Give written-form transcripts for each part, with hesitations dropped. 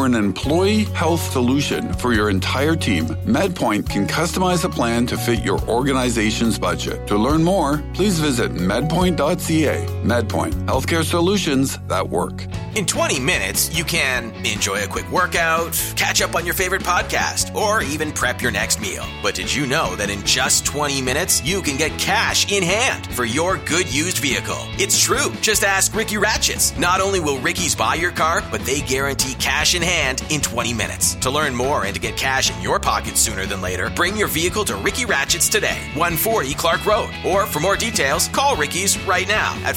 an employee health solution for your entire team, MedPoint can customize a plan to fit your organization's budget. To learn more, please visit medpoint.ca. MedPoint, healthcare solutions that work. In 20 minutes, you can enjoy a quick workout, catch up on your favorite podcast, or even prep your next meal. But did you know that in just 20 minutes, you can get cash in hand for your good used vehicle? It's true. Just ask Ricky Ratchets. Not only will Ricky's buy your car, but they guarantee cash in hand in 20 minutes. To learn more and to get cash in your pocket sooner than later, bring your vehicle to Ricky Ratchets today, 140 Clark Road. Or for more details, call Ricky's right now at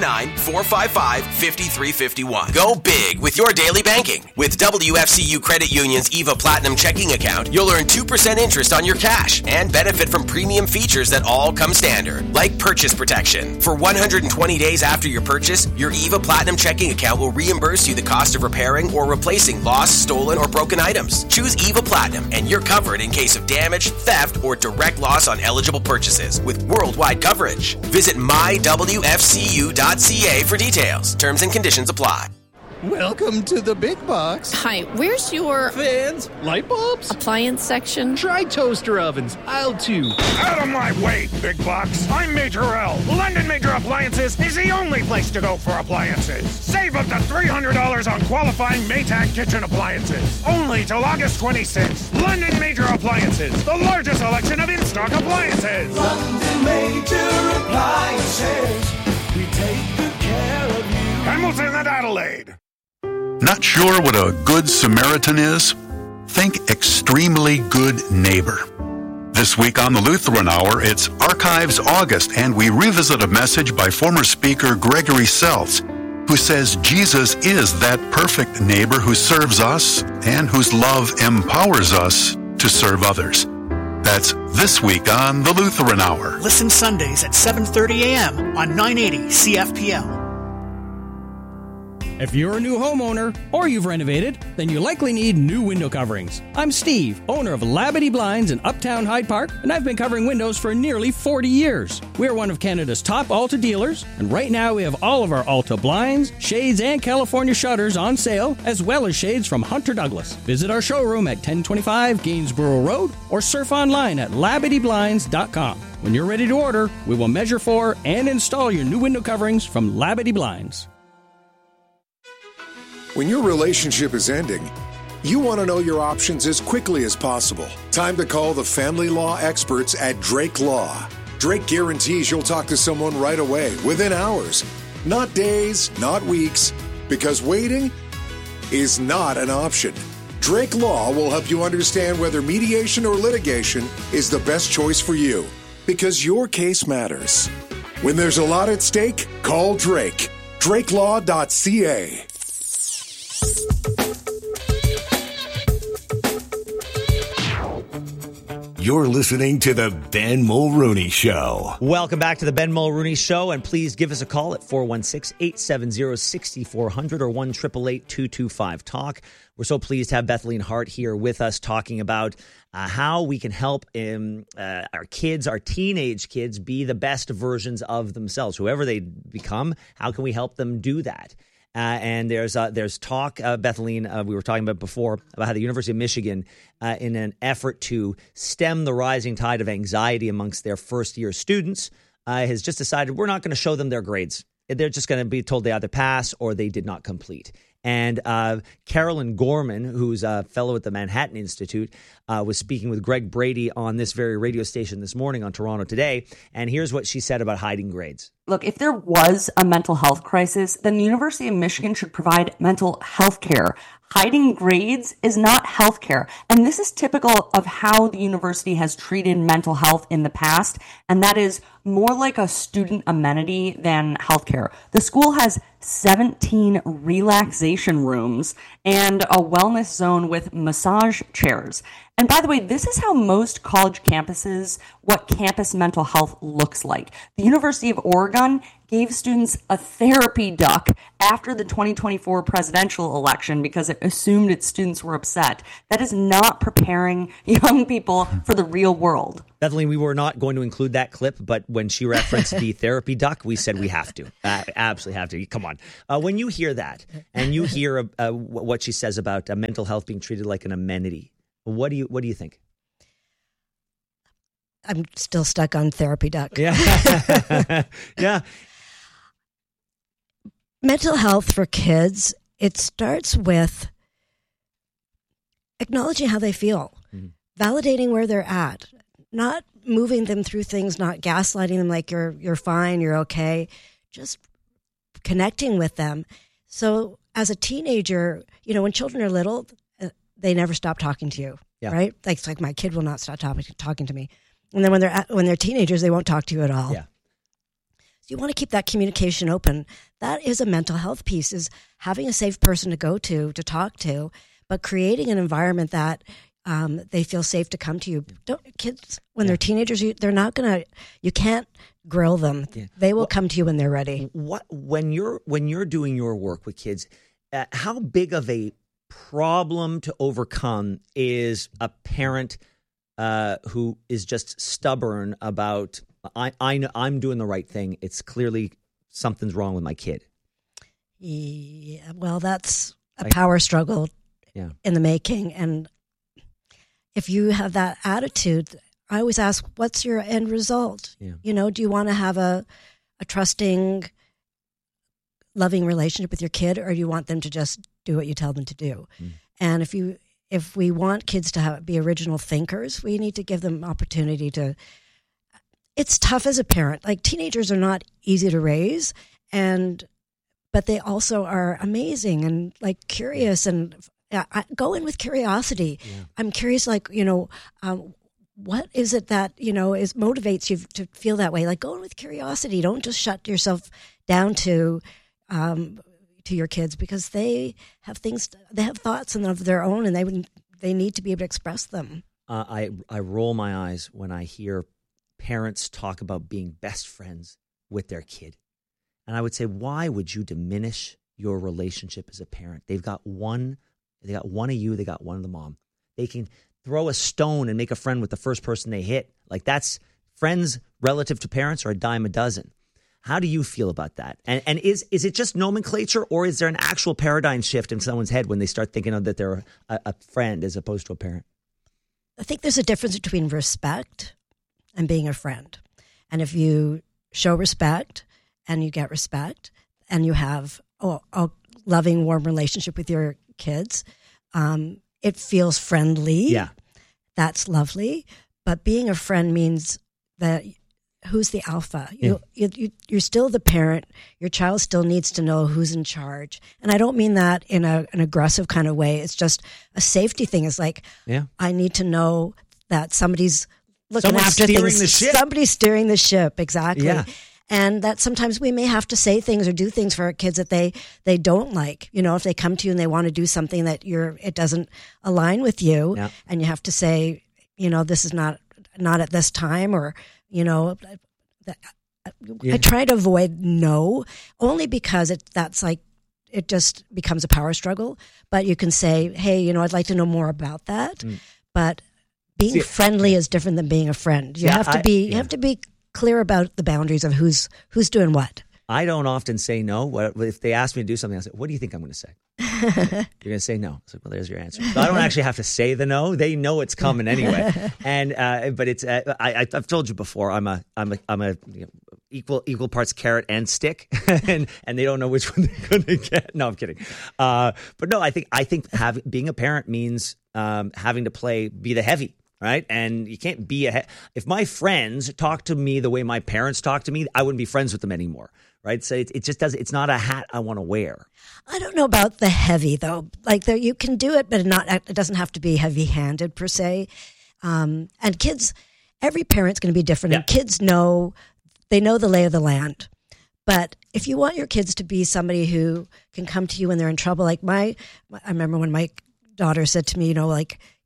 519-455-5351. Go big with your daily banking. With WFCU Credit Union's EVA Platinum checking account, you'll earn 2% interest on your cash and benefit from premium features that all come standard, like purchase protection. For 120 days after your purchase, your EVA Platinum checking account will reimburse you the cost of repairing or replacing lost, stolen, or broken items. Choose EVA Platinum and you're covered in case of damage, theft, or direct loss on eligible purchases with worldwide coverage. Visit mywfcu.ca for details. Terms and conditions apply. Welcome to the big box. Hi, where's your... Fans, light bulbs, appliance section? try toaster ovens, aisle 2. Out of my way, big box. I'm Major L. London Major Appliances is the only place to go for appliances. Save up to $300 on qualifying Maytag kitchen appliances. Only till August 26th. London Major Appliances, the largest selection of in-stock appliances. London Major Appliances. We take good care of you. Hamilton and Adelaide. Not sure what a good Samaritan is? Think extremely good neighbor. This week on the Lutheran Hour, it's Archives August, and we revisit a message by former speaker Gregory Seltz, who says Jesus is that perfect neighbor who serves us and whose love empowers us to serve others. That's this week on the Lutheran Hour. Listen Sundays at 7:30 a.m. on 980 CFPL. If you're a new homeowner or you've renovated, then you likely need new window coverings. I'm Steve, owner of Labadee Blinds in Uptown Hyde Park, and I've been covering windows for nearly 40 years. We're one of Canada's top Alta dealers, and right now we have all of our Alta blinds, shades, and California shutters on sale, as well as shades from Hunter Douglas. Visit our showroom at 1025 Gainsborough Road or surf online at LabadeeBlinds.com. When you're ready to order, we will measure for and install your new window coverings from Labadee Blinds. When your relationship is ending, you want to know your options as quickly as possible. Time to call the family law experts at Drake Law. Drake guarantees you'll talk to someone right away, within hours. Not days, not weeks, because waiting is not an option. Drake Law will help you understand whether mediation or litigation is the best choice for you, because your case matters. When there's a lot at stake, call Drake. DrakeLaw.ca. You're listening to the Ben Mulrooney Show. Welcome back to the Ben Mulrooney Show, and please give us a call at 416-870-6400 or 1-888-225-TALK. We're so pleased to have Bethleen Hart here with us talking about how we can help our kids, our teenage kids, be the best versions of themselves. Whoever they become, how can we help them do that? And there's talk, Bethleen, we were talking about before, about how the University of Michigan, in an effort to stem the rising tide of anxiety amongst their first-year students, has just decided we're not going to show them their grades. They're just going to be told they either pass or they did not complete. And Carolyn Gorman, who's a fellow at the Manhattan Institute, was speaking with Greg Brady on this very radio station this morning on Toronto Today. And here's what she said about hiding grades. Look, if there was a mental health crisis, then the University of Michigan should provide mental health care. Hiding grades is not health care. And this is typical of how the university has treated mental health in the past. And that is more like a student amenity than healthcare. The school has 17 relaxation rooms and a wellness zone with massage chairs. And by the way, this is how most college campuses, what campus mental health looks like. The University of Oregon gave students a therapy duck after the 2024 presidential election because it assumed its students were upset. That is not preparing young people for the real world. Definitely, we were not going to include that clip, but when she referenced the therapy duck, we said we have to. Absolutely have to. Come on. When you hear that and you hear what she says about mental health being treated like an amenity, what do you think? I'm still stuck on therapy duck. Yeah. Yeah. Mental health for kids, it starts with acknowledging how they feel, validating where they're at, not moving them through things, not gaslighting them like you're fine, you're okay, just connecting with them. So as a teenager, when children are little, they never stop talking to you, right? Like my kid will not stop talking to me. And then when they're teenagers, they won't talk to you at all. Yeah. So you want to keep that communication open. That is a mental health piece, is having a safe person to go to talk to, but creating an environment that they feel safe to come to you. Kids, when they're teenagers, they're not gonna. You can't grill them. Yeah. They will come to you when they're ready. When you're doing your work with kids, how big of a problem to overcome is a parent who is just stubborn about I'm doing the right thing. It's clearly something's wrong with my kid. Yeah, well, that's a power struggle in the making. And if you have that attitude, I always ask, what's your end result? Yeah. Do you want to have a trusting, loving relationship with your kid, or do you want them to just do what you tell them to do? And if we want kids to be original thinkers, we need to give them opportunity to. It's tough as a parent. Like, teenagers are not easy to raise, but they also are amazing and like curious, and I go in with curiosity. Yeah. I'm curious, what is it that motivates you to feel that way? Like, go in with curiosity. Don't just shut yourself down to your kids, because they have thoughts of their own, and they need to be able to express them. I roll my eyes when I hear parents talk about being best friends with their kid. And I would say, why would you diminish your relationship as a parent? They got one of you, they got one of the mom. They can throw a stone and make a friend with the first person they hit. Like, that's friends relative to parents are a dime a dozen. How do you feel about that? And is it just nomenclature, or is there an actual paradigm shift in someone's head when they start thinking of that they're a friend as opposed to a parent? I think there's a difference between respect and being a friend. And if you show respect and you get respect and you have a loving, warm relationship with your kids, it feels friendly. Yeah. That's lovely. But being a friend means that who's the alpha? You're still the parent. Your child still needs to know who's in charge. And I don't mean that in an aggressive kind of way. It's just a safety thing. It's like, I need to know that somebody's looking after things. Somebody's steering the ship. Exactly. Yeah. And that sometimes we may have to say things or do things for our kids that they don't like. If they come to you and they want to do something that it doesn't align with you, and you have to say, this is not at this time, or, I try to avoid no, only because it just becomes a power struggle. But you can say, hey, I'd like to know more about that. But being friendly is different than being a friend. You have to be clear about the boundaries of who's doing what. I don't often say no. If they ask me to do something, I say, what do you think I'm going to say? You're going to say no. It's like, well, there's your answer. So I don't actually have to say the no. They know it's coming anyway. And but it's I've told you before, I'm a equal parts carrot and stick, and they don't know which one they're going to get. No, I'm kidding. But no, I think being a parent means having to be the heavy. Right. And you can't be if my friends talk to me the way my parents talk to me, I wouldn't be friends with them anymore. Right. So it just it's not a hat I want to wear. I don't know about the heavy, though. Like, you can do it, but it doesn't have to be heavy handed per se. And kids, every parent's going to be different. Yeah. And kids know the lay of the land. But if you want your kids to be somebody who can come to you when they're in trouble, like I remember when my daughter said to me,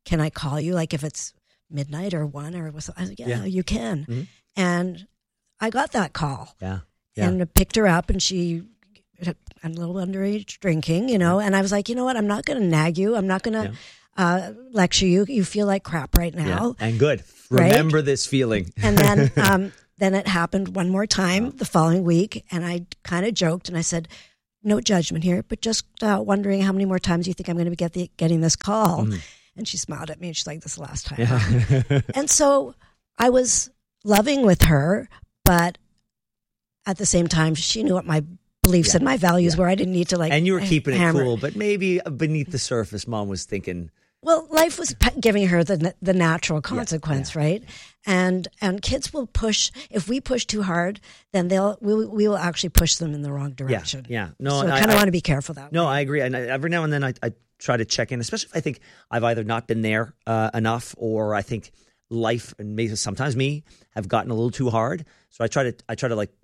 can I call you? Like if it's midnight or 1 or was, I said, yeah, you can. Mm-hmm. And I got that call. Yeah. And I picked her up, and she had a little underage drinking, you know, and I was like, you know what? I'm not going to nag you. I'm not going to lecture you. You feel like crap right now. Yeah. And good. Remember this feeling. And then it happened one more time the following week, and I kind of joked, and I said, no judgment here, but just wondering how many more times you think I'm going to be getting this call. Mm. And she smiled at me, and she's like, this is the last time. Yeah. And so I was loving with her, but at the same time, she knew what my beliefs and my values were. I didn't need to And you were keeping it cool, but maybe beneath the surface, Mom was thinking. Well, life was giving her the natural consequence, right? And kids will push. If we push too hard, then we will actually push them in the wrong direction. Yeah. No, so I kind of want to be careful that way. No, I agree. And every now and then I try to check in, especially if I think I've either not been there enough, or I think life and maybe sometimes me have gotten a little too hard. So I try to like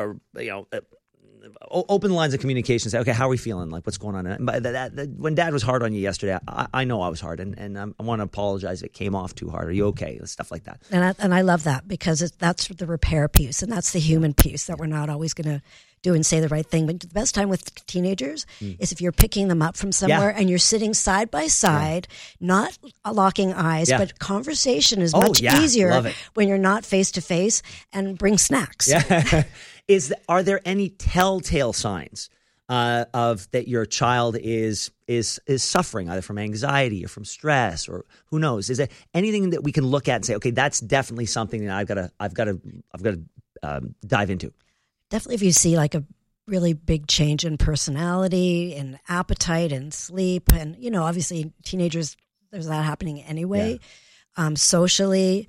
open lines of communication. Say, okay, how are we feeling? Like, what's going on? And when Dad was hard on you yesterday, I know I was hard, and I want to apologize. It came off too hard. Are you okay? Stuff like that. And I love that, because that's the repair piece, and that's the human piece that we're not always going to do and say the right thing. But the best time with teenagers is if you're picking them up from somewhere and you're sitting side by side, not locking eyes, but conversation is much easier when you're not face to face, and bring snacks. Yeah. Are there any telltale signs of that your child is suffering either from anxiety or from stress, or who knows? Is there anything that we can look at and say, okay, that's definitely something that I've got to dive into? Definitely, if you see like a really big change in personality and appetite and sleep, and obviously teenagers, there's that happening anyway, socially,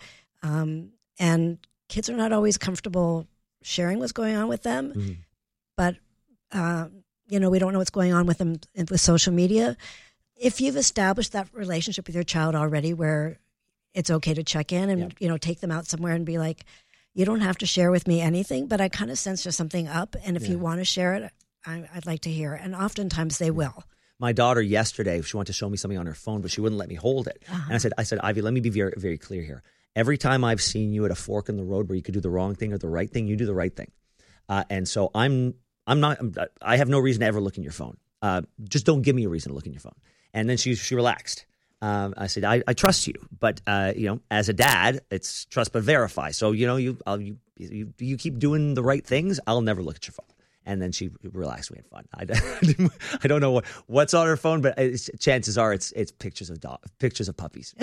and kids are not always comfortable sharing what's going on with them, but we don't know what's going on with them with social media. If you've established that relationship with your child already, where it's okay to check in and take them out somewhere and be like, you don't have to share with me anything, but I kind of sense there's something up, and if you want to share it, I'd like to hear it. And oftentimes they will. My daughter yesterday, she wanted to show me something on her phone, but she wouldn't let me hold it. And I said, Ivy, let me be very, very clear here. Every time I've seen you at a fork in the road where you could do the wrong thing or the right thing, you do the right thing. And so I have no reason to ever look in your phone. Just don't give me a reason to look in your phone. And then she relaxed. I said, I trust you, but as a dad, it's trust but verify. So you keep doing the right things, I'll never look at your phone. And then she relaxed. We had fun. I don't know what's on her phone, but chances are it's pictures of puppies.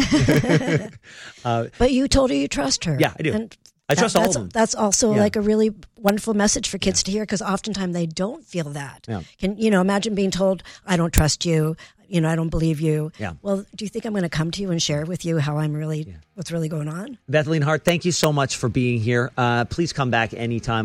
But you told her you trust her. Yeah, I do. And I trust all of them. That's also like a really wonderful message for kids to hear, because oftentimes they don't feel that. Yeah. Can imagine being told, I don't trust you, I don't believe you. Yeah. Well, do you think I'm going to come to you and share with you how I'm really, what's really going on? Bethleen Hart, thank you so much for being here. Please come back anytime.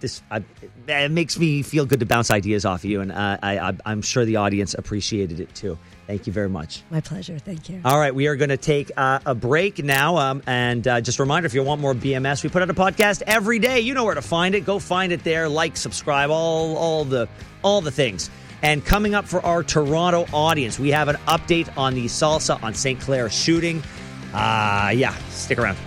It makes me feel good to bounce ideas off of you, and I'm sure the audience appreciated it too. Thank you very much. My pleasure. Thank you. All right. We are going to take a break now. And just a reminder, if you want more BMS, we put out a podcast every day. You know where to find it. Go find it there. Like, subscribe, all the things. And coming up for our Toronto audience, we have an update on the Salsa on St. Clair shooting. Stick around.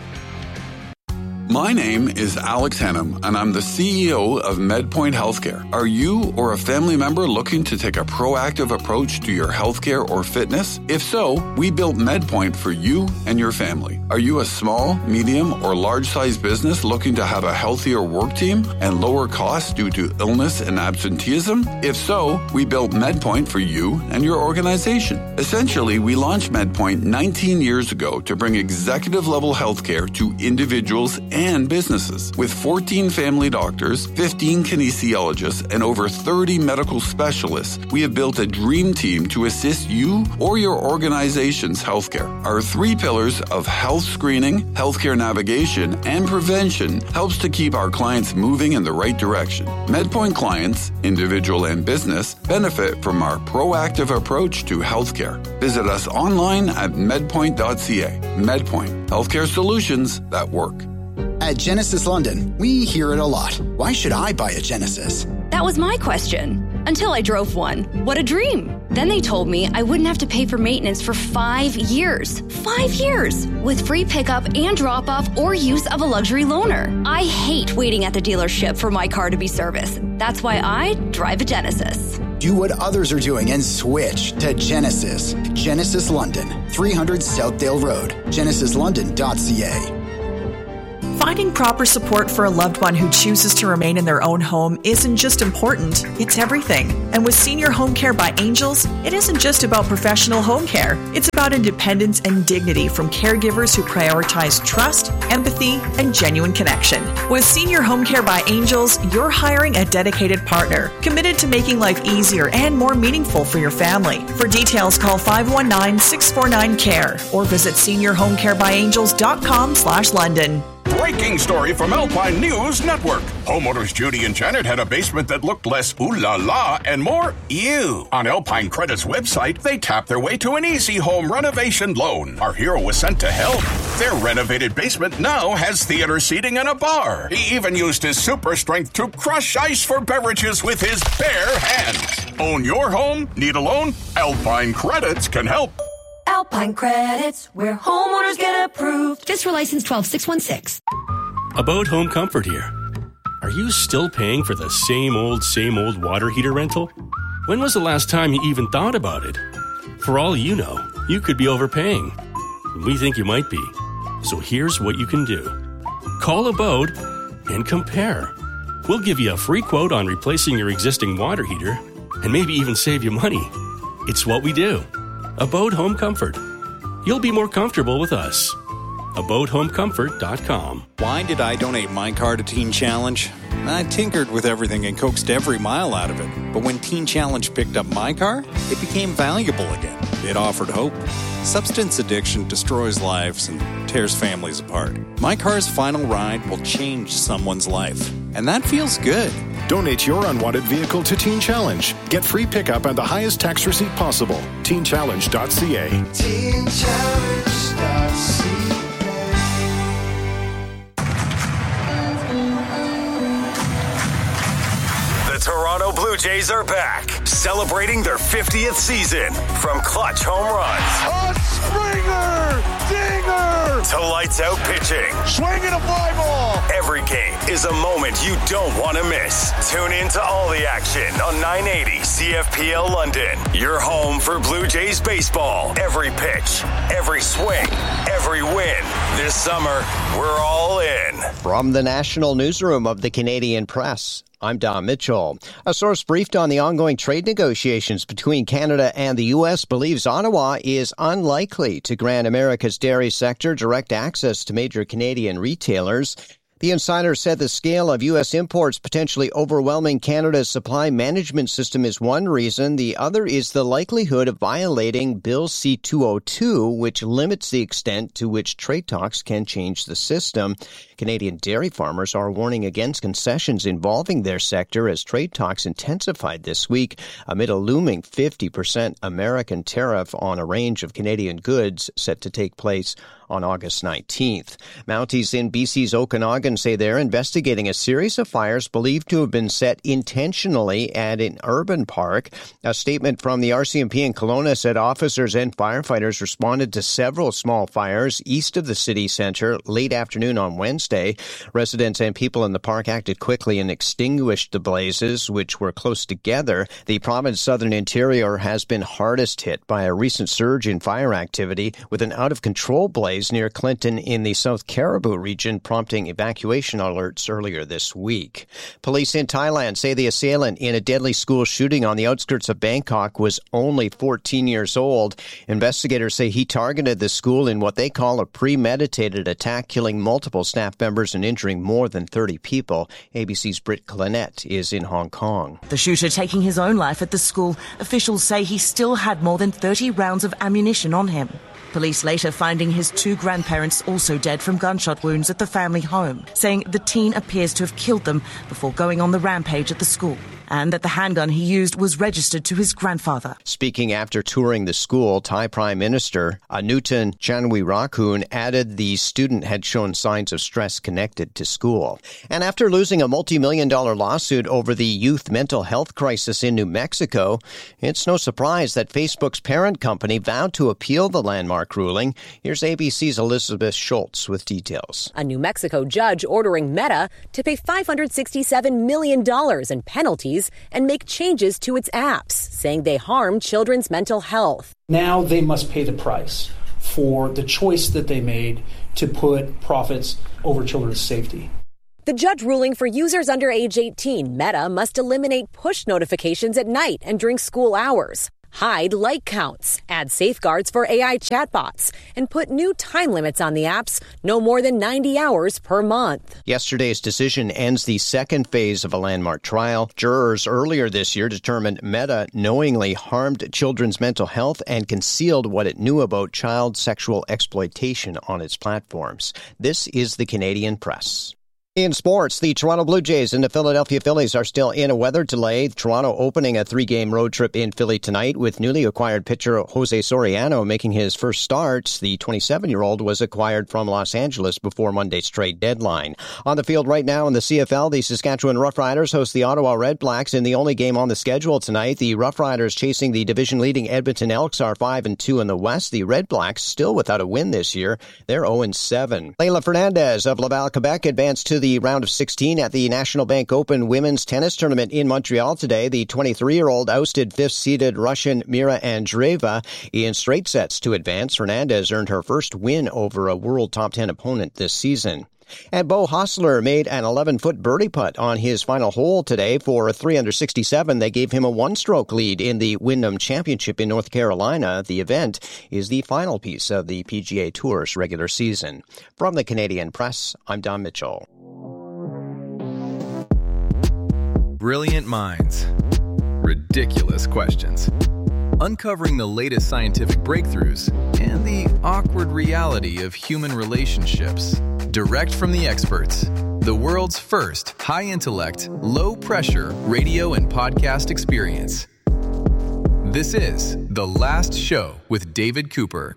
My name is Alex Hannum, and I'm the CEO of MedPoint Healthcare. Are you or a family member looking to take a proactive approach to your healthcare or fitness? If so, we built MedPoint for you and your family. Are you a small, medium, or large-sized business looking to have a healthier work team and lower costs due to illness and absenteeism? If so, we built MedPoint for you and your organization. Essentially, we launched MedPoint 19 years ago to bring executive-level healthcare to individuals and businesses. With 14 family doctors, 15 kinesiologists, and over 30 medical specialists, we have built a dream team to assist you or your organization's healthcare. Our 3 pillars of health screening, healthcare navigation, and prevention helps to keep our clients moving in the right direction. MedPoint clients, individual and business, benefit from our proactive approach to healthcare. Visit us online at medpoint.ca. MedPoint, healthcare solutions that work. At Genesis London, we hear it a lot. Why should I buy a Genesis? That was my question. Until I drove one. What a dream. Then they told me I wouldn't have to pay for maintenance for 5 years. 5 years! With free pickup and drop-off or use of a luxury loaner. I hate waiting at the dealership for my car to be serviced. That's why I drive a Genesis. Do what others are doing and switch to Genesis. Genesis London, 300 Southdale Road. GenesisLondon.ca. Finding proper support for a loved one who chooses to remain in their own home isn't just important, it's everything. And with Senior Home Care by Angels, it isn't just about professional home care. It's about independence and dignity from caregivers who prioritize trust, empathy, and genuine connection. With Senior Home Care by Angels, you're hiring a dedicated partner, committed to making life easier and more meaningful for your family. For details, call 519-649-CARE or visit seniorhomecarebyangels.com/London. Breaking story from Alpine News Network. Homeowners Judy and Janet had a basement that looked less ooh la la and more ew. On Alpine Credit's website, they tapped their way to an easy home renovation loan. Our hero was sent to help. Their renovated basement now has theater seating and a bar. He even used his super strength to crush ice for beverages with his bare hands. Own your home? Need a loan? Alpine Credits can help. Alpine Credits, where homeowners get approved. FSR license 12616. About Home Comfort here. Are you still paying for the same old water heater rental? When was the last time you even thought about it? For all you know, you could be overpaying. We think you might be. So here's what you can do. Call Abode and compare. We'll give you a free quote on replacing your existing water heater and maybe even save you money. It's what we do. Abode Home Comfort. You'll be more comfortable with us. AbodeHomeComfort.com. Why did I donate my car to Teen Challenge? I tinkered with everything and coaxed every mile out of it. But when Teen Challenge picked up my car, it became valuable again. It offered hope. Substance addiction destroys lives and tears families apart. My car's final ride will change someone's life. And that feels good. Donate your unwanted vehicle to Teen Challenge. Get free pickup and the highest tax receipt possible. TeenChallenge.ca. TeenChallenge.ca. The Toronto Blue Jays are back, celebrating their 50th season. From clutch home runs, a Springer, dinger, to lights out pitching, swinging a fly ball. Every game is a moment you don't want to miss. Tune in to all the action on 980 CFPL London. Your home for Blue Jays baseball. Every pitch, every swing, every win. This summer, we're all in. From the National Newsroom of the Canadian Press, I'm Don Mitchell. A source briefed on the ongoing trade negotiations between Canada and the U.S. believes Ottawa is unlikely to grant America's dairy sector direct access to major Canadian retailers. The insider said the scale of U.S. imports potentially overwhelming Canada's supply management system is one reason. The other is the likelihood of violating Bill C-202, which limits the extent to which trade talks can change the system. Canadian dairy farmers are warning against concessions involving their sector as trade talks intensified this week amid a looming 50% American tariff on a range of Canadian goods set to take place on August 19th. Mounties in BC's Okanagan say they're investigating a series of fires believed to have been set intentionally at an urban park. A statement from the RCMP in Kelowna said officers and firefighters responded to several small fires east of the city centre late afternoon on Wednesday. Residents and people in the park acted quickly and extinguished the blazes, which were close together. The province's southern interior has been hardest hit by a recent surge in fire activity, with an out-of-control blaze near Clinton in the South Caribou region, prompting evacuation alerts earlier this week. Police in Thailand say the assailant in a deadly school shooting on the outskirts of Bangkok was only 14 years old. Investigators say he targeted the school in what they call a premeditated attack, killing multiple staff members and injuring more than 30 people. ABC's Britt Clinette is in Hong Kong. The shooter taking his own life at the school. Officials say he still had more than 30 rounds of ammunition on him. Police later finding his two grandparents also dead from gunshot wounds at the family home, saying the teen appears to have killed them before going on the rampage at the school. and that the handgun he used was registered to his grandfather. Speaking after touring the school, Thai Prime Minister Anutin Chanwirakul added the student had shown signs of stress connected to school. And after losing a multi-million-dollar lawsuit over the youth mental health crisis in New Mexico, it's no surprise that Facebook's parent company vowed to appeal the landmark ruling. Here's ABC's Elizabeth Schultz with details. A New Mexico judge ordering Meta to pay $567 million in penalties and make changes to its apps, saying they harm children's mental health. Now they must pay the price for the choice that they made to put profits over children's safety. The judge ruling for users under age 18, Meta must eliminate push notifications at night and during school hours, hide like counts, add safeguards for AI chatbots, and put new time limits on the apps, no more than 90 hours per month. Yesterday's decision ends the second phase of a landmark trial. Jurors earlier this year determined Meta knowingly harmed children's mental health and concealed what it knew about child sexual exploitation on its platforms. This is the Canadian Press. In sports, the Toronto Blue Jays and the Philadelphia Phillies are still in a weather delay. Toronto opening a 3-game road trip in Philly tonight with newly acquired pitcher Jose Soriano making his first start. The 27-year-old was acquired from Los Angeles before Monday's trade deadline. On the field right now in the CFL, the Saskatchewan Roughriders host the Ottawa Redblacks in the only game on the schedule tonight. The Roughriders chasing the division-leading Edmonton Elks are 5-2 in the West. The Redblacks still without a win this year. They're 0-7. Leylah Fernandez of Laval, Quebec advanced to the round of 16 at the National Bank Open women's tennis tournament in Montreal today. The 23-year-old ousted fifth-seeded Russian Mira Andreeva in straight sets to advance. Fernandez earned her first win over a world top 10 opponent this season. And Beau Hossler made an 11-foot birdie putt on his final hole today for a 367. They gave him a one-stroke lead in the Wyndham Championship in North Carolina. The event is the final piece of the PGA Tour's regular season. From the Canadian Press, I'm Don Mitchell. Brilliant minds. Ridiculous questions. Uncovering the latest scientific breakthroughs and the awkward reality of human relationships. Direct from the experts. The world's first high-intellect, low-pressure radio and podcast experience. This is The Last Show with David Cooper.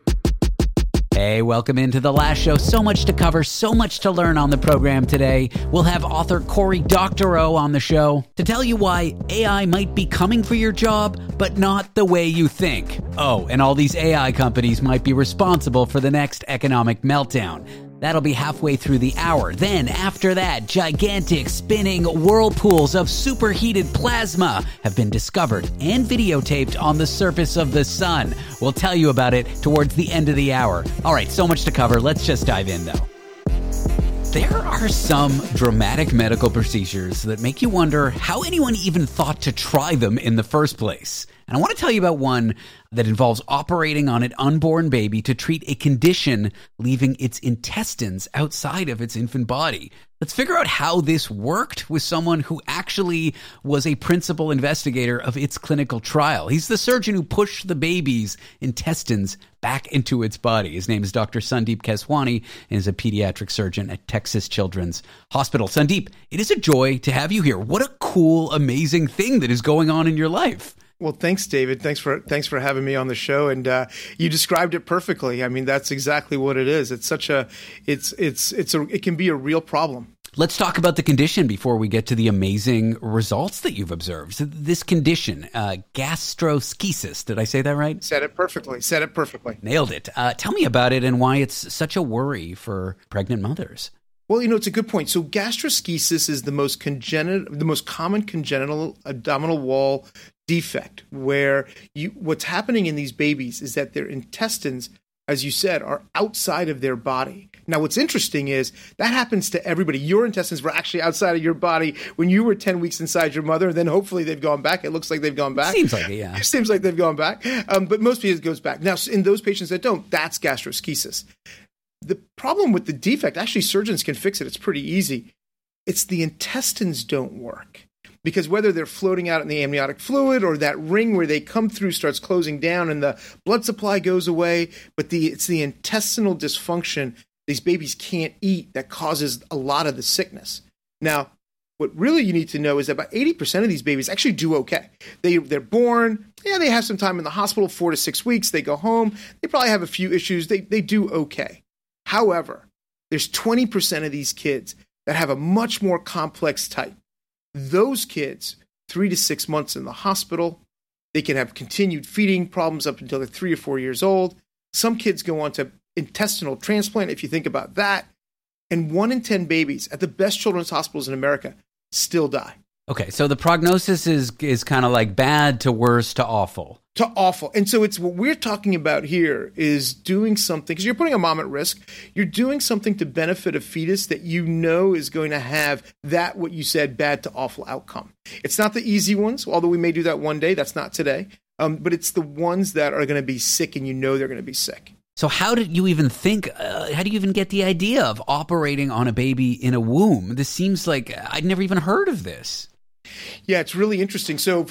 Hey, welcome into The Last Show. So much to cover, so much to learn on the program today. We'll have author Cory Doctorow on the show to tell you why AI might be coming for your job, but not the way you think. Oh, and all these AI companies might be responsible for the next economic meltdown. That'll be halfway through the hour. Then, after that, gigantic spinning whirlpools of superheated plasma have been discovered and videotaped on the surface of the sun. We'll tell you about it towards the end of the hour. All right, so much to cover. Let's just dive in, though. There are some dramatic medical procedures that make you wonder how anyone even thought to try them in the first place. And I want to tell you about one that involves operating on an unborn baby to treat a condition leaving its intestines outside of its infant body. Let's figure out how this worked with someone who actually was a principal investigator of its clinical trial. He's the surgeon who pushed the baby's intestines back into its body. His name is Dr. Sandeep Keswani and is a pediatric surgeon at Texas Children's Hospital. Sandeep, it is a joy to have you here. What a cool, amazing thing that is going on in your life. Well, thanks, David. Thanks for having me on the show. And you described it perfectly. I mean, that's exactly what it is. It's such a, it can be a real problem. Let's talk about the condition before we get to the amazing results that you've observed. So this condition, gastroschisis, did I say that right? Said it perfectly. Nailed it. Tell me about it and why it's such a worry for pregnant mothers. Well, it's a good point. So gastroschisis is the most common congenital abdominal wall defect, where what's happening in these babies is that their intestines, as you said, are outside of their body. Now, what's interesting is that happens to everybody. Your intestines were actually outside of your body when you were 10 weeks inside your mother. Then hopefully they've gone back. It looks like they've gone back. Seems like it, yeah. It seems like they've gone back. But most people, it goes back. Now, in those patients that don't, that's gastroschisis. The problem with the defect, actually surgeons can fix it. It's pretty easy. It's the intestines don't work. Because whether they're floating out in the amniotic fluid or that ring where they come through starts closing down and the blood supply goes away, but it's the intestinal dysfunction these babies can't eat that causes a lot of the sickness. Now, what really you need to know is that about 80% of these babies actually do okay. They're born, they have some time in the hospital, 4 to 6 weeks. They go home. They probably have a few issues. They do okay. However, there's 20% of these kids that have a much more complex type. Those kids, 3 to 6 months in the hospital, they can have continued feeding problems up until they're 3 or 4 years old. Some kids go on to intestinal transplant, if you think about that. And 1 in 10 babies at the best children's hospitals in America still die. Okay, so the prognosis is kind of like bad to worse to awful. To awful. And so it's what we're talking about here is doing something, because you're putting a mom at risk. You're doing something to benefit a fetus that you know is going to have that, what you said, bad to awful outcome. It's not the easy ones, although we may do that one day. That's not today. But it's the ones that are going to be sick and you know they're going to be sick. So how did you even think, how do you even get the idea of operating on a baby in a womb? This seems like I'd never even heard of this. Yeah, it's really interesting. So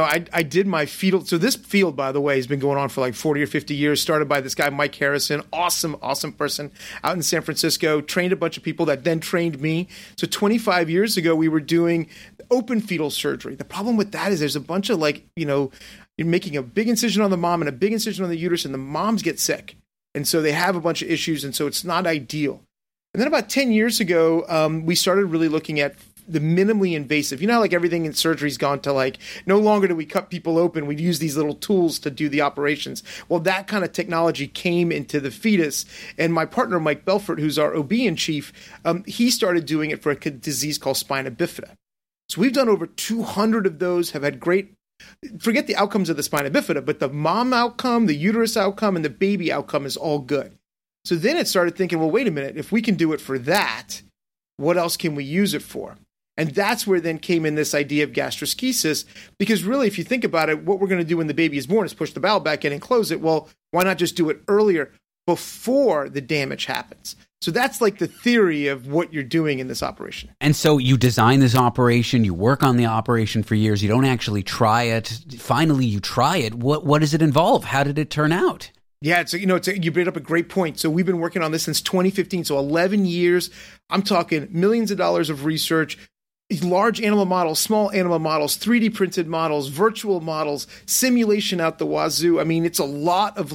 I did my fetal. So this field, by the way, has been going on for like 40 or 50 years, started by this guy, Mike Harrison, awesome person out in San Francisco, trained a bunch of people that then trained me. So 25 years ago, we were doing open fetal surgery. The problem with that is there's a bunch of you're making a big incision on the mom and a big incision on the uterus, and the moms get sick. And so they have a bunch of issues, and so it's not ideal. And then about 10 years ago, we started really looking at the minimally invasive. You know, like everything in surgery's gone to no longer do we cut people open. We use these little tools to do the operations. Well, that kind of technology came into the fetus. And my partner, Mike Belfort, who's our OB-in-chief, he started doing it for a disease called spina bifida. So we've done over 200 of those, have had great, forget the outcomes of the spina bifida, but the mom outcome, the uterus outcome, and the baby outcome is all good. So then it started thinking, well, wait a minute, if we can do it for that, what else can we use it for? And that's where then came in this idea of gastroschisis, because really, if you think about it, what we're going to do when the baby is born is push the bowel back in and close it. Well, why not just do it earlier before the damage happens? So that's like the theory of what you're doing in this operation. And so you design this operation, you work on the operation for years, you don't actually try it. Finally, you try it. What does it involve? How did it turn out? Yeah, you brought up a great point. So we've been working on this since 2015, so 11 years. I'm talking millions of dollars of research, large animal models, small animal models, 3D printed models, virtual models, simulation out the wazoo. I mean, it's a lot of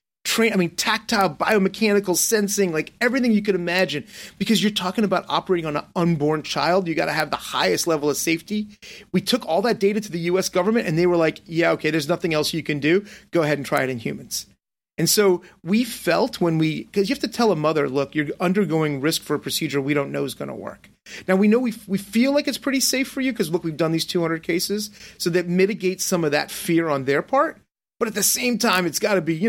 tactile, biomechanical sensing, like everything you could imagine, because you're talking about operating on an unborn child. You got to have the highest level of safety. We took all that data to the U.S. government, and they were like, yeah, okay, there's nothing else you can do. Go ahead and try it in humans. And so we felt because you have to tell a mother, look, you're undergoing risk for a procedure we don't know is going to work. Now, we know we feel like it's pretty safe for you because, look, we've done these 200 cases, so that mitigates some of that fear on their part. But at the same time, it's got to be,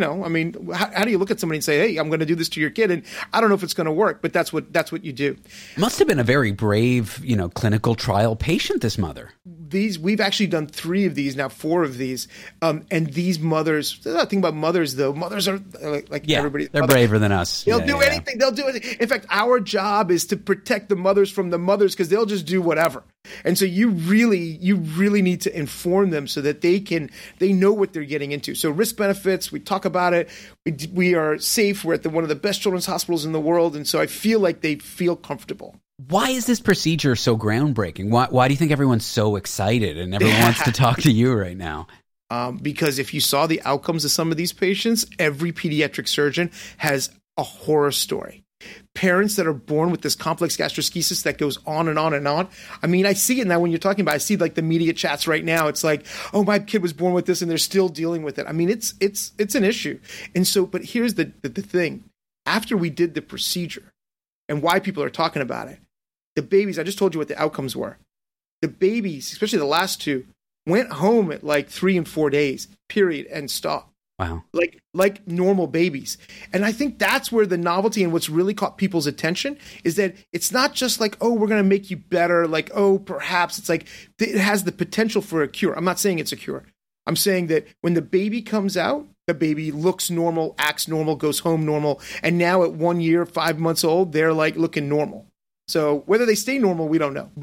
how do you look at somebody and say, hey, I'm going to do this to your kid, and I don't know if it's going to work, but that's what you do. Must have been a very brave, clinical trial patient, this mother. We've actually done 3 of these, now 4 of these. And these mothers, the thing about mothers, though, mothers are everybody. They're braver than us. They'll do anything. They'll do anything. In fact, our job is to protect the mothers from the mothers because they'll just do whatever. And so you really need to inform them so that they know what they're getting into. So risk benefits, we talk about it. We are safe. We're at one of the best children's hospitals in the world. And so I feel like they feel comfortable. Why is this procedure so groundbreaking? Why do you think everyone's so excited and everyone wants to talk to you right now? Because if you saw the outcomes of some of these patients, every pediatric surgeon has a horror story. Parents that are born with this complex gastroschisis that goes on and on and on. I mean, I see it now when you're talking about it. I see like the media chats right now. It's like, oh, my kid was born with this and they're still dealing with it. I mean, it's an issue. And so, but here's the thing. After we did the procedure and why people are talking about it, the babies, I just told you what the outcomes were. The babies, especially the last 2, went home at like 3 and 4 days, period, and stop. Wow. Like normal babies. And I think that's where the novelty and what's really caught people's attention is that it's not just like, oh, we're going to make you better. Like, oh, perhaps. It's like it has the potential for a cure. I'm not saying it's a cure. I'm saying that when the baby comes out, the baby looks normal, acts normal, goes home normal. And now at 1 year, 5 months old, they're like looking normal. So whether they stay normal, we don't know. But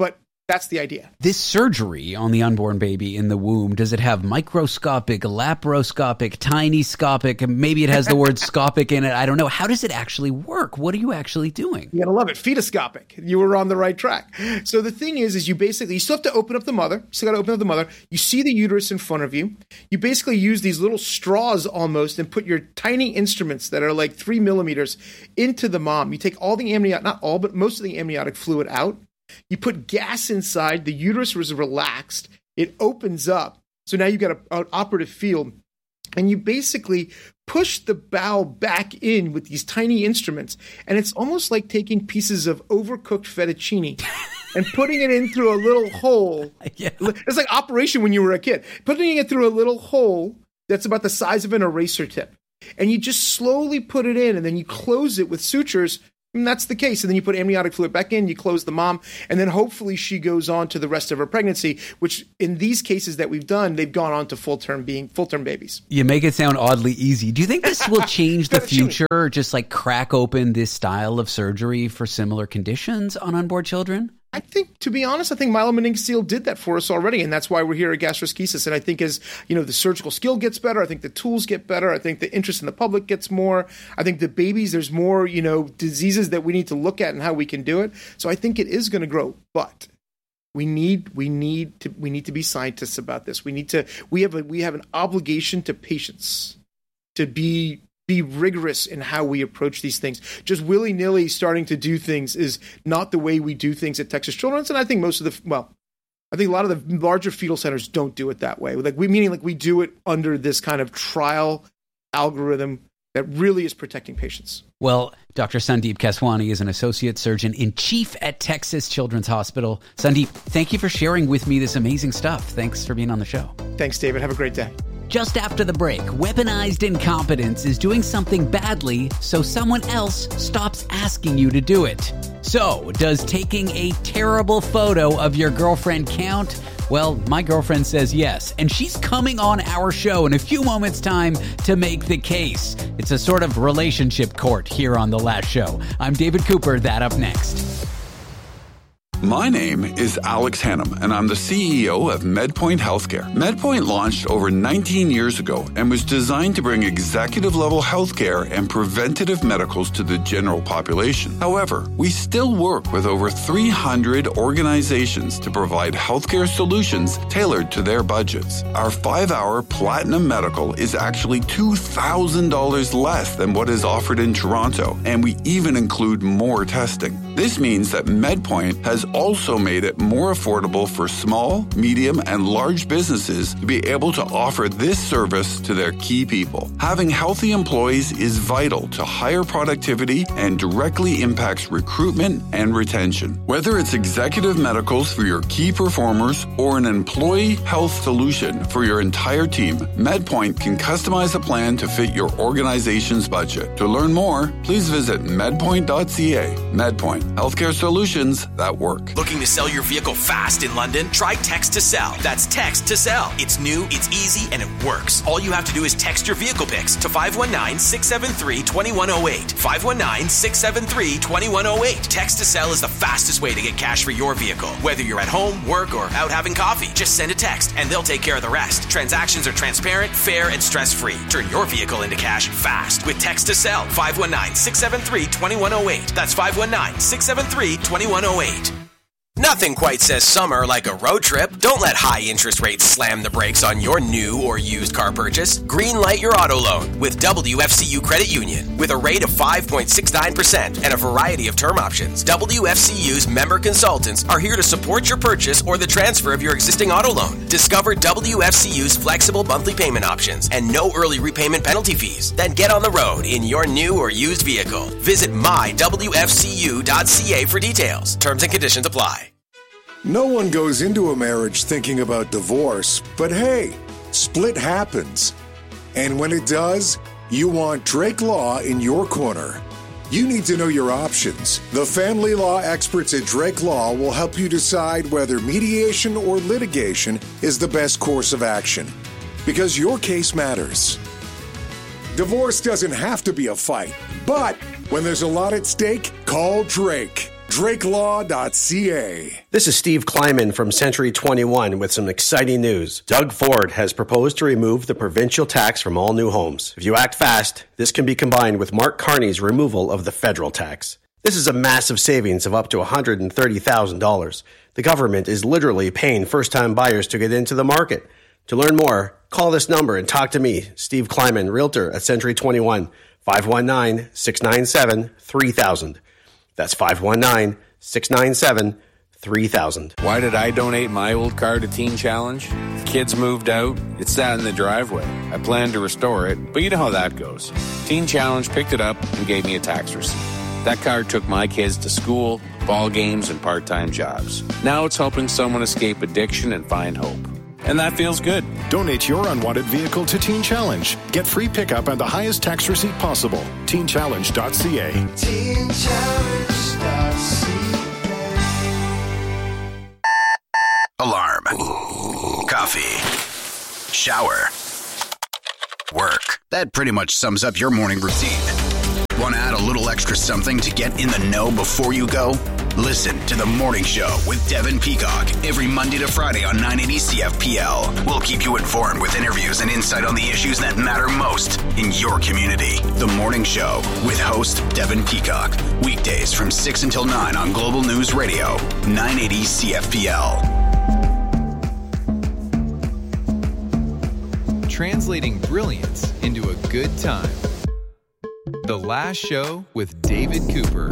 That's the idea. This surgery on the unborn baby in the womb, does it have microscopic, laparoscopic, tiny-scopic, and maybe it has the word scopic in it? I don't know. How does it actually work? What are you actually doing? You gotta love it. Fetoscopic. You were on the right track. So the thing is you still have to open up the mother. You still got to open up the mother. You see the uterus in front of you. You basically use these little straws almost and put your tiny instruments that are like 3 millimeters into the mom. You take all the amniotic, not all, but most of the amniotic fluid out. You put gas inside. The uterus was relaxed. It opens up. So now you've got an operative field. And you basically push the bowel back in with these tiny instruments. And it's almost like taking pieces of overcooked fettuccine and putting it in through a little hole. Yeah. It's like Operation when you were a kid. Putting it through a little hole that's about the size of an eraser tip. And you just slowly put it in, and then you close it with sutures. And that's the case. And then you put amniotic fluid back in, you close the mom, and then hopefully she goes on to the rest of her pregnancy, which in these cases that we've done, they've gone on to full-term babies. You make it sound oddly easy. Do you think this will change the future, just like crack open this style of surgery for similar conditions on unborn children? I think, to be honest, myelomeningocele did that for us already, and that's why we're here at Gastroschisis. And I think as, the surgical skill gets better, I think the tools get better, I think the interest in the public gets more. I think the babies, there's more, diseases that we need to look at and how we can do it. So I think it is going to grow, but we need to be scientists about this. We have an obligation to patients to be rigorous in how we approach these things. Just willy-nilly starting to do things is not the way we do things at Texas Children's. And I think I think a lot of the larger fetal centers don't do it that way. Meaning we do it under this kind of trial algorithm that really is protecting patients. Well, Dr. Sandeep Keswani is an associate surgeon in chief at Texas Children's Hospital. Sandeep, thank you for sharing with me this amazing stuff. Thanks for being on the show. Thanks, David. Have a great day. Just after the break, weaponized incompetence is doing something badly so someone else stops asking you to do it. So, does taking a terrible photo of your girlfriend count? Well, my girlfriend says yes, and she's coming on our show in a few moments' time to make the case. It's a sort of relationship court here on The Last Show. I'm David Cooper. That up next. My name is Alex Hannum, and I'm the CEO of MedPoint Healthcare. MedPoint launched over 19 years ago and was designed to bring executive-level healthcare and preventative medicals to the general population. However, we still work with over 300 organizations to provide healthcare solutions tailored to their budgets. Our 5-hour Platinum Medical is actually $2,000 less than what is offered in Toronto, and we even include more testing. This means that MedPoint has also made it more affordable for small, medium, and large businesses to be able to offer this service to their key people. Having healthy employees is vital to higher productivity and directly impacts recruitment and retention. Whether it's executive medicals for your key performers or an employee health solution for your entire team, MedPoint can customize a plan to fit your organization's budget. To learn more, please visit medpoint.ca. MedPoint, healthcare solutions that work. Looking to sell your vehicle fast in London? Try Text to Sell. That's Text to Sell. It's new, it's easy, and it works. All you have to do is text your vehicle pics to 519-673-2108. 519-673-2108. Text to Sell is the fastest way to get cash for your vehicle. Whether you're at home, work, or out having coffee, just send a text and they'll take care of the rest. Transactions are transparent, fair, and stress-free. Turn your vehicle into cash fast with Text to Sell. 519-673-2108. That's 519-673-2108. Nothing quite says summer like a road trip. Don't let high interest rates slam the brakes on your new or used car purchase. Greenlight your auto loan with WFCU Credit Union. With a rate of 5.69% and a variety of term options, WFCU's member consultants are here to support your purchase or the transfer of your existing auto loan. Discover WFCU's flexible monthly payment options and no early repayment penalty fees. Then get on the road in your new or used vehicle. Visit mywfcu.ca for details. Terms and conditions apply. No one goes into a marriage thinking about divorce, but hey, split happens. And when it does, you want Drake Law in your corner. You need to know your options. The family law experts at Drake Law will help you decide whether mediation or litigation is the best course of action, because your case matters. Divorce doesn't have to be a fight, but when there's a lot at stake, call Drake. DrakeLaw.ca. This is Steve Kleiman from Century 21 with some exciting news. Doug Ford has proposed to remove the provincial tax from all new homes. If you act fast, this can be combined with Mark Carney's removal of the federal tax. This is a massive savings of up to $130,000. The government is literally paying first-time buyers to get into the market. To learn more, call this number and talk to me, Steve Kleiman, Realtor at Century 21, 519-697-3000. That's 519-697-3000. Why did I donate my old car to Teen Challenge? Kids moved out. It sat in the driveway. I planned to restore it, but you know how that goes. Teen Challenge picked it up and gave me a tax receipt. That car took my kids to school, ball games, and part-time jobs. Now it's helping someone escape addiction and find hope. And that feels good. Donate your unwanted vehicle to Teen Challenge. Get free pickup and the highest tax receipt possible. TeenChallenge.ca. Alarm. Coffee. Shower. Work. That pretty much sums up your morning routine. Want to add a little extra something to get in the know before you go? Listen to The Morning Show with Devin Peacock every Monday to Friday on 980 CFPL. We'll keep you informed with interviews and insight on the issues that matter most in your community. The Morning Show with host Devin Peacock. Weekdays from 6 until 9 on Global News Radio, 980 CFPL. Translating brilliance into a good time. The Last Show with David Cooper.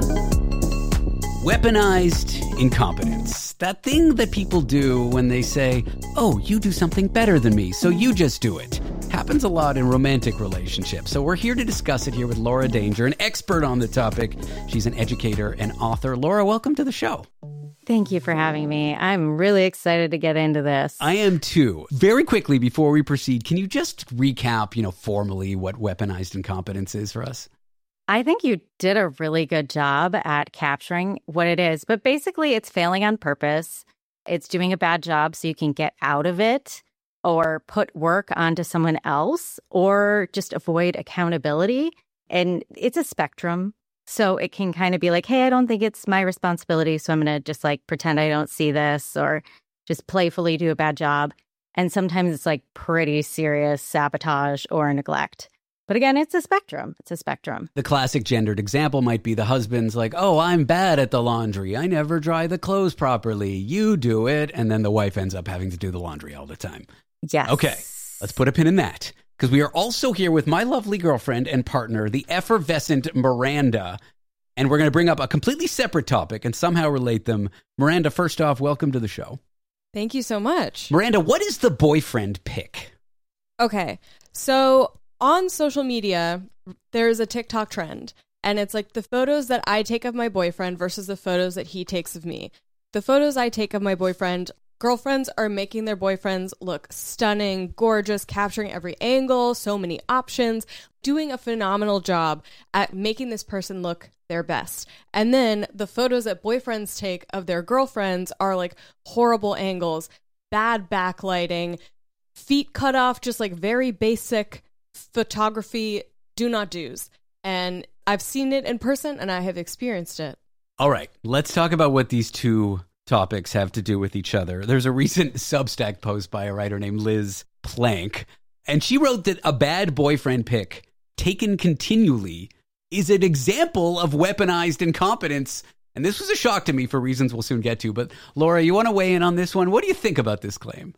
Weaponized incompetence. That thing that people do when they say, oh, you do something better than me, so you just do it. Happens a lot in romantic relationships. So we're here to discuss it here with Laura Danger, an expert on the topic. She's an educator and author. Laura, welcome to the show. Thank you for having me. I'm really excited to get into this. I am too. Very quickly, before we proceed, can you just recap, formally what weaponized incompetence is for us? I think you did a really good job at capturing what it is, but basically it's failing on purpose. It's doing a bad job so you can get out of it or put work onto someone else or just avoid accountability. And it's a spectrum. So it can kind of be like, hey, I don't think it's my responsibility, so I'm going to just pretend I don't see this or just playfully do a bad job. And sometimes it's pretty serious sabotage or neglect. But again, it's a spectrum. It's a spectrum. The classic gendered example might be the husband's like, oh, I'm bad at the laundry. I never dry the clothes properly. You do it. And then the wife ends up having to do the laundry all the time. Yes. Okay, let's put a pin in that. Because we are also here with my lovely girlfriend and partner, the effervescent Miranda. And we're going to bring up a completely separate topic and somehow relate them. Miranda, first off, welcome to the show. Thank you so much. Miranda, what is the boyfriend pick? Okay, so on social media, there's a TikTok trend, and it's the photos that I take of my boyfriend versus the photos that he takes of me. The photos I take of my boyfriend, girlfriends are making their boyfriends look stunning, gorgeous, capturing every angle, so many options, doing a phenomenal job at making this person look their best. And then the photos that boyfriends take of their girlfriends are horrible angles, bad backlighting, feet cut off, just very basic photography do not do's. And I've seen it in person and I have experienced it. All right, let's talk about what these two topics have to do with each other. There's a recent Substack post by a writer named Liz Plank, and she wrote that a bad boyfriend pic taken continually is an example of weaponized incompetence. And this was a shock to me for reasons we'll soon get to. But Laura, you want to weigh in on this one? What do you think about this claim?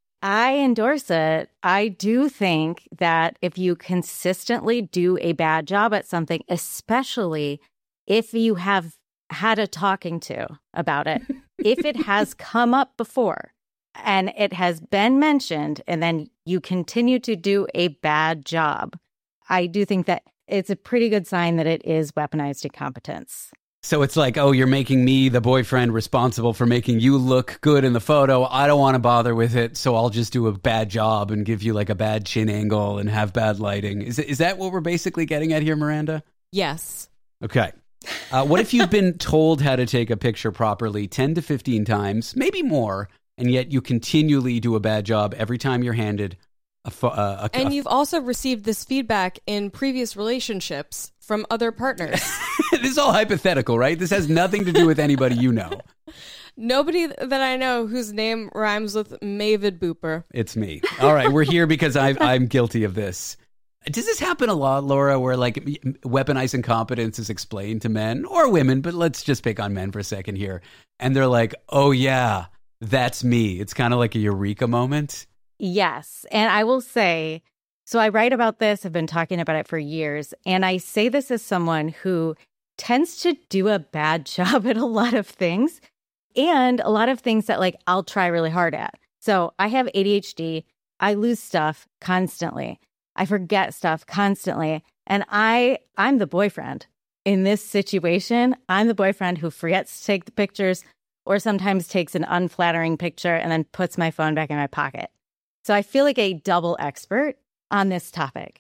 I endorse it. I do think that if you consistently do a bad job at something, especially if you have had a talking to about it, if it has come up before and it has been mentioned and then you continue to do a bad job, I do think that it's a pretty good sign that it is weaponized incompetence. So it's oh, you're making me, the boyfriend, responsible for making you look good in the photo. I don't want to bother with it, so I'll just do a bad job and give you a bad chin angle and have bad lighting. Is that what we're basically getting at here, Miranda? Yes. Okay. What if you've been told how to take a picture properly 10 to 15 times, maybe more, and yet you continually do a bad job every time you're handed And you've also received this feedback in previous relationships from other partners. This is all hypothetical, right? This has nothing to do with anybody you know. Nobody that I know whose name rhymes with Mavid Booper. It's me. All right, we're here because I'm guilty of this. Does this happen a lot, Laura, where like weaponized incompetence is explained to men or women, but let's just pick on men for a second here. And they're like, oh yeah, that's me. It's kind of like a eureka moment. Yes. And I will say, so I write about this, I've been talking about it for years, and I say this as someone who tends to do a bad job at a lot of things, and a lot of things that like I'll try really hard at. So I have ADHD, I lose stuff constantly, I forget stuff constantly, and I'm the boyfriend. In this situation, I'm the boyfriend who forgets to take the pictures or sometimes takes an unflattering picture and then puts my phone back in my pocket. So I feel like a double expert on this topic.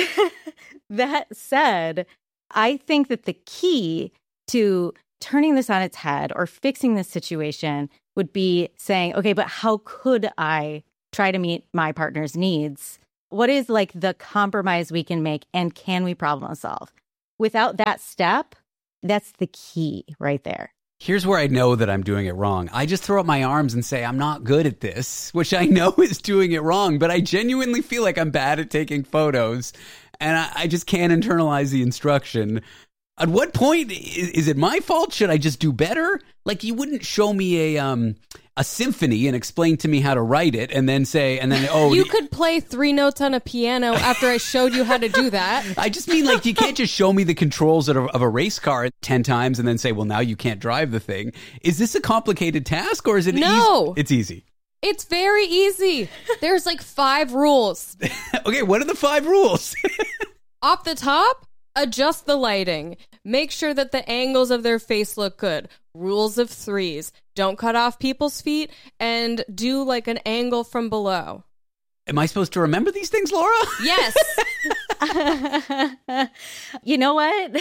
That said, I think that the key to turning this on its head or fixing this situation would be saying, okay, but how could I try to meet my partner's needs? What is like the compromise we can make, and can we problem solve? Without that step, that's the key right there. Here's where I know that I'm doing it wrong. I just throw up my arms and say, I'm not good at this, which I know is doing it wrong, but I genuinely feel like I'm bad at taking photos, and I just can't internalize the instruction. At what point is it my fault? Should I just do better? Like, you wouldn't show me a symphony and explain to me how to write it and then say, you could play 3 notes on a piano after I showed you how to do that. I just mean, like, you can't just show me the controls of a race car 10 times and then say, well, now you can't drive the thing. Is this a complicated task, or is it No. It's easy. It's very easy. There's like 5 rules. Okay, what are the 5 rules? Off the top, adjust the lighting. Make sure that the angles of their face look good. Rules of 3s. Don't cut off people's feet, and do like an angle from below. Am I supposed to remember these things, Laura? Yes. You know what?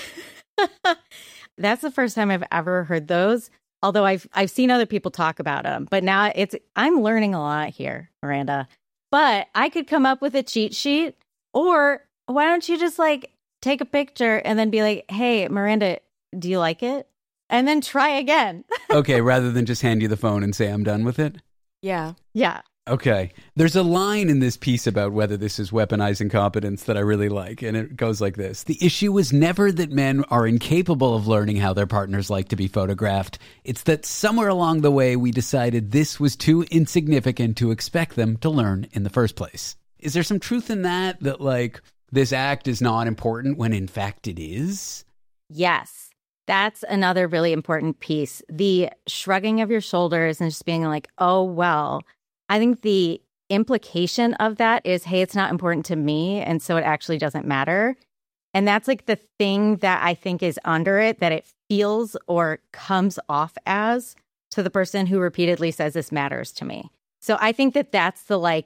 That's the first time I've ever heard those. Although I've seen other people talk about them, but now I'm learning a lot here, Miranda. But I could come up with a cheat sheet, or why don't you just like take a picture and then be like, hey, Miranda, do you like it? And then try again. Okay, rather than just hand you the phone and say, I'm done with it? Yeah. Yeah. Okay. There's a line in this piece about whether this is weaponized incompetence that I really like, and it goes like this. The issue is never that men are incapable of learning how their partners like to be photographed. It's that somewhere along the way we decided this was too insignificant to expect them to learn in the first place. Is there some truth in that like this act is not important when in fact it is? Yes. That's another really important piece. The shrugging of your shoulders and just being like, oh, well, I think the implication of that is, hey, it's not important to me, and so it actually doesn't matter. And that's like the thing that I think is under it, that it feels or comes off as to the person who repeatedly says this matters to me. So I think that that's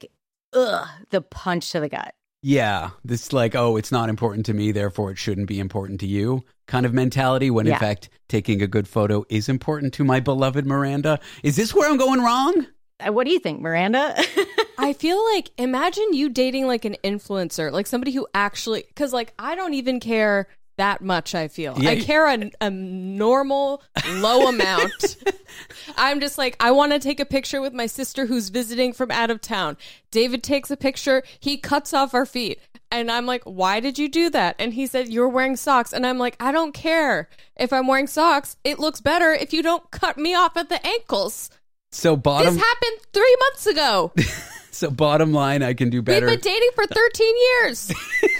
the punch to the gut. Yeah, this like, oh, it's not important to me, therefore it shouldn't be important to you kind of mentality, when in fact taking a good photo is important to my beloved Miranda. Is this where I'm going wrong? What do you think, Miranda? I feel like, imagine you dating like an influencer, like somebody who actually, because like I don't even care that much, I feel. Yeah. I care a normal, low amount. I'm just like, I want to take a picture with my sister who's visiting from out of town. David takes a picture. He cuts off our feet. And I'm like, why did you do that? And he said, you're wearing socks. And I'm like, I don't care. If I'm wearing socks, it looks better if you don't cut me off at the ankles. So This happened 3 months ago. So bottom line, I can do better. We've been dating for 13 years.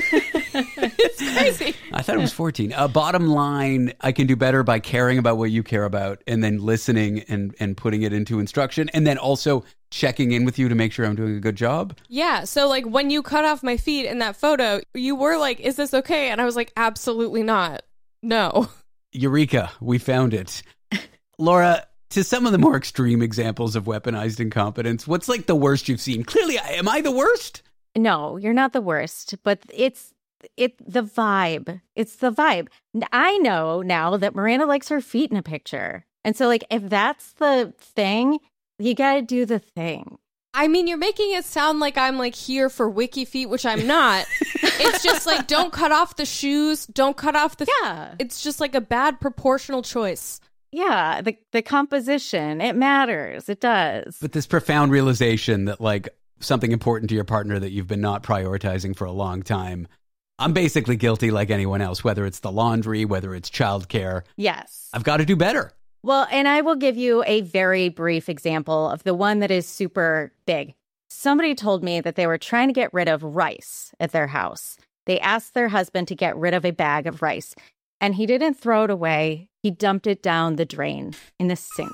It's crazy. I thought it was 14. Bottom line, I can do better by caring about what you care about, and then listening and putting it into instruction, and then also checking in with you to make sure I'm doing a good job. Yeah. So like when you cut off my feet in that photo, you were like, is this okay? And I was like, absolutely not. No. Eureka. We found it. Laura, to some of the more extreme examples of weaponized incompetence, what's like the worst you've seen? Clearly, am I the worst? No, you're not the worst, but it's the vibe. It's the vibe. I know now that Miranda likes her feet in a picture. And so like if that's the thing, you got to do the thing. I mean, you're making it sound like I'm like here for wiki feet, which I'm not. It's just like, don't cut off the shoes, don't cut off the... Yeah. It's just like a bad proportional choice. Yeah, the composition, it matters. It does. But this profound realization that like something important to your partner that you've been not prioritizing for a long time. I'm basically guilty like anyone else, whether it's the laundry, whether it's childcare. Yes. I've got to do better. Well, and I will give you a very brief example of the one that is super big. Somebody told me that they were trying to get rid of rice at their house. They asked their husband to get rid of a bag of rice, and he didn't throw it away. He dumped it down the drain in the sink.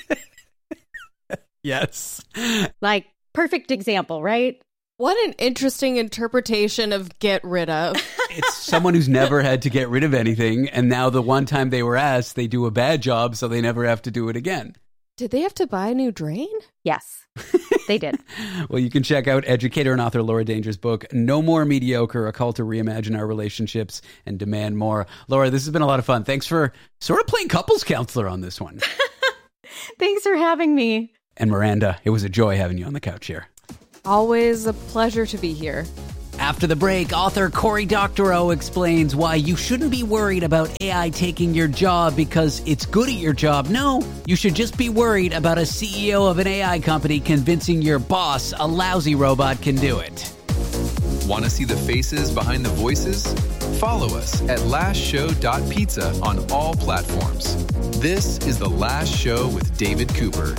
Yes. Like, perfect example, right? What an interesting interpretation of get rid of. It's someone who's never had to get rid of anything, and now the one time they were asked, they do a bad job, so they never have to do it again. Did they have to buy a new drain? Yes, they did. Well, you can check out educator and author Laura Danger's book, No More Mediocre, A Call to Reimagine Our Relationships and Demand More. Laura, this has been a lot of fun. Thanks for sort of playing couples counselor on this one. Thanks for having me. And Miranda, it was a joy having you on the couch here. Always a pleasure to be here. After the break, author Cory Doctorow explains why you shouldn't be worried about AI taking your job because it's good at your job. No, you should just be worried about a CEO of an AI company convincing your boss a lousy robot can do it. Want to see the faces behind the voices? Follow us at lastshow.pizza on all platforms. This is The Last Show with David Cooper.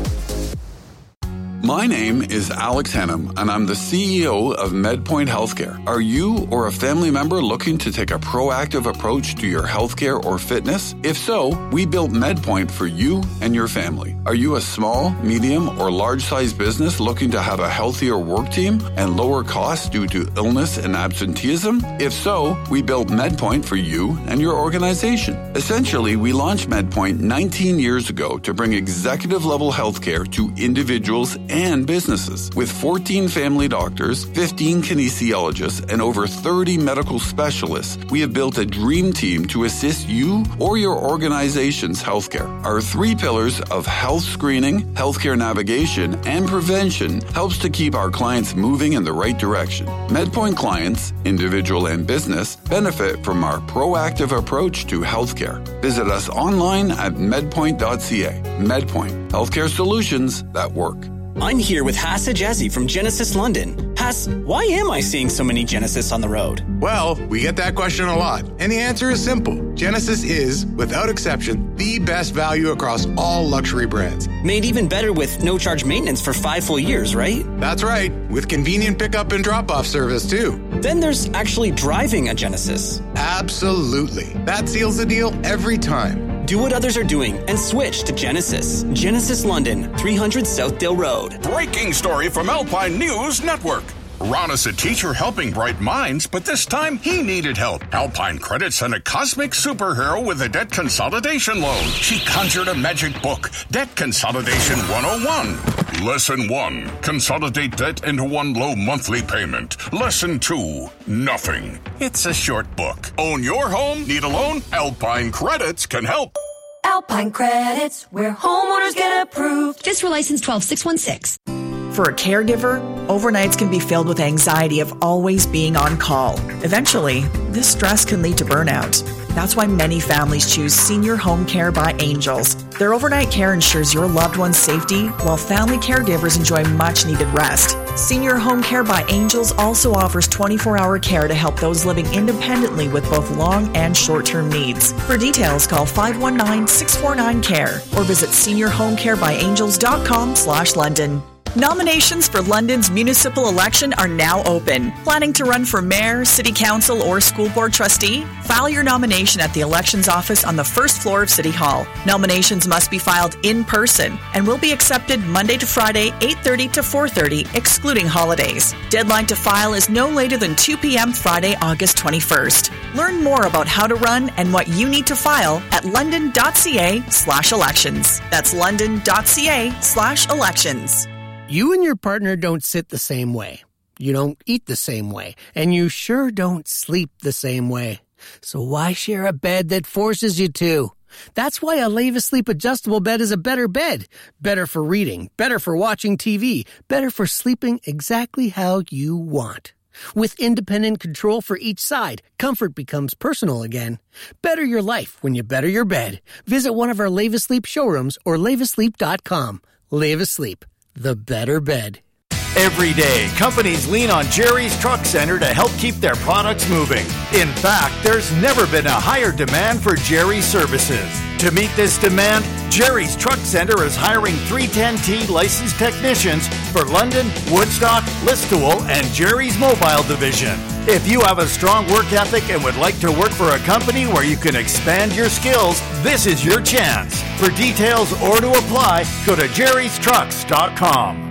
My name is Alex Hennum, and I'm the CEO of MedPoint Healthcare. Are you or a family member looking to take a proactive approach to your healthcare or fitness? If so, we built MedPoint for you and your family. Are you a small, medium, or large-sized business looking to have a healthier work team and lower costs due to illness and absenteeism? If so, we built MedPoint for you and your organization. Essentially, we launched MedPoint 19 years ago to bring executive-level healthcare to individuals and businesses. With 14 family doctors, 15 kinesiologists, and over 30 medical specialists, we have built a dream team to assist you or your organization's healthcare. Our 3 pillars of health screening, healthcare navigation, and prevention helps to keep our clients moving in the right direction. MedPoint clients, individual and business, benefit from our proactive approach to healthcare. Visit us online at medpoint.ca. MedPoint, healthcare solutions that work. I'm here with Haas Ajazi from Genesis London. Haas, why am I seeing so many Genesis on the road? Well, we get that question a lot, and the answer is simple. Genesis is, without exception, the best value across all luxury brands. Made even better with no-charge maintenance for 5 full years, right? That's right, with convenient pickup and drop-off service, too. Then there's actually driving a Genesis. Absolutely. That seals the deal every time. Do what others are doing and switch to Genesis. Genesis London, 300 Southdale Road. Breaking story from Alpine News Network. Ron is a teacher helping bright minds, but this time he needed help. Alpine Credit sent a cosmic superhero with a debt consolidation loan. She conjured a magic book, Debt Consolidation 101. Lesson 1, consolidate debt into one low monthly payment. Lesson 2, nothing. It's a short book. Own your home? Need a loan? Alpine Credits can help. Alpine Credits, where homeowners get approved. FSRA license 12616. For a caregiver, overnights can be filled with anxiety of always being on call. Eventually, this stress can lead to burnout. That's why many families choose Senior Home Care by Angels. Their overnight care ensures your loved one's safety, while family caregivers enjoy much-needed rest. Senior Home Care by Angels also offers 24-hour care to help those living independently with both long and short-term needs. For details, call 519-649-CARE or visit seniorhomecarebyangels.com/London. Nominations for London's municipal election are now open. Planning to run for mayor, city council, or school board trustee? File your nomination at the elections office on the first floor of City Hall. Nominations must be filed in person and will be accepted Monday to Friday, 8:30 to 4:30, excluding holidays. Deadline to file is no later than 2 p.m. Friday, August 21st. Learn more about how to run and what you need to file at london.ca/elections. That's london.ca/elections. You and your partner don't sit the same way. You don't eat the same way. And you sure don't sleep the same way. So why share a bed that forces you to? That's why a Leva Sleep adjustable bed is a better bed. Better for reading, better for watching TV, better for sleeping exactly how you want. With independent control for each side, comfort becomes personal again. Better your life when you better your bed. Visit one of our Leva Sleep showrooms or levasleep.com. Leva Sleep, the better bed. Every day, companies lean on Jerry's Truck Center to help keep their products moving. In fact, there's never been a higher demand for Jerry's services. To meet this demand, Jerry's Truck Center is hiring 310T licensed technicians for London, Woodstock, Listowel, and Jerry's Mobile Division. If you have a strong work ethic and would like to work for a company where you can expand your skills, this is your chance. For details or to apply, go to jerrystrucks.com.